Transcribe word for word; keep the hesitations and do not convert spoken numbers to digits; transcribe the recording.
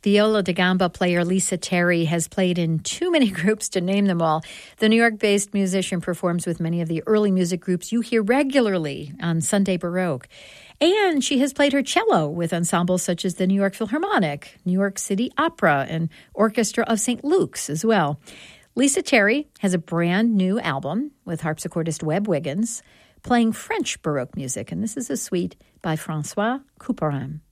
Viola da gamba player Lisa Terry has played in too many groups to name them all. The New York-based musician performs with many of the early music groups you hear regularly on Sunday Baroque. And she has played her cello with ensembles such as the New York Philharmonic, New York City Opera, and Orchestra of Saint Luke's as well. Lisa Terry has a brand new album with harpsichordist Webb Wiggins playing French Baroque music, and this is a suite by Francois Couperin.